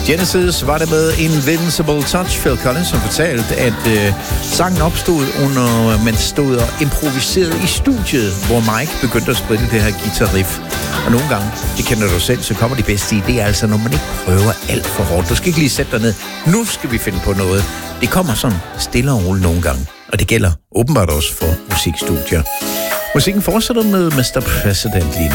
Genesis var det med Invincible Touch. Phil Collins som fortalte, at sangen opstod under, man stod og improviserede i studiet, hvor Mike begyndte at spille det her guitar-riff. Og nogle gange, det kender du selv, så kommer de bedste idéer, altså når man ikke prøver alt for hårdt. Du skal ikke lige sætte dig ned. Nu skal vi finde på noget. Det kommer sådan stille og roligt nogle gange. Og det gælder åbenbart også for musikstudier. Musikken fortsætter med Mr. President lige nu.